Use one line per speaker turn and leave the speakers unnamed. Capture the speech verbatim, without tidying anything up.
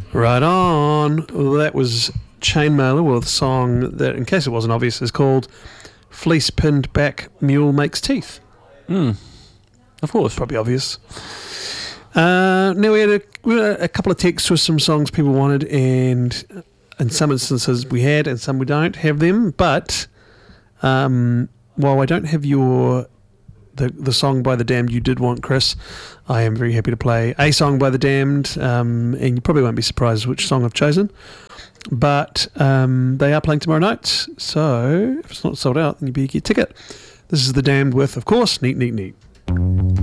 Right on. Well, that was Chainmailer with a song that, in case it wasn't obvious, is called Fleece Pinned Back Mule Makes Teeth.
Mm. Of course.
Probably obvious. Uh, now, we had, a, we had a couple of texts with some songs people wanted, and in some instances we had, and some we don't have them. But um, while I don't have your the the song by The Damned you did want, Chris, I am very happy to play a song by The Damned, um, and you probably won't be surprised which song I've chosen. But um, they are playing tomorrow night, so if it's not sold out, then you better get a ticket. This is The Damned with, of course, Neat, Neat, Neat.